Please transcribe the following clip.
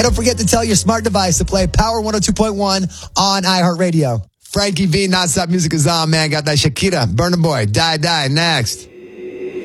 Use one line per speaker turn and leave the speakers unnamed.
And don't forget to tell your smart device to play Power 102.1 on iHeartRadio.
Frankie V, Nonstop Music is on, man. Got that Shakira, Burna Boy, Die Die next.